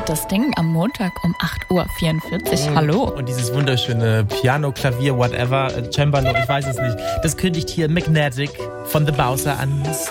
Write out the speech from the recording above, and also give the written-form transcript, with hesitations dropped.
startet das Ding am Montag um 8:44 Uhr. Hallo. Und dieses wunderschöne Piano, Klavier, whatever, Cembalo, ich weiß es nicht. Das kündigt hier Magnetic von The Bowser an.